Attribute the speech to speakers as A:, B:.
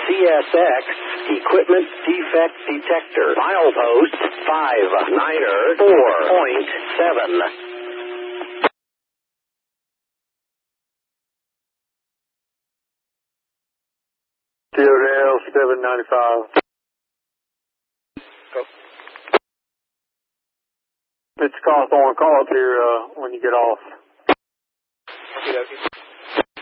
A: CSX Equipment Defect Detector. Milepost 594.7.
B: Deodale 795.
A: Go.
B: It's Cawthorn. Call up here when you get off.
A: Okay.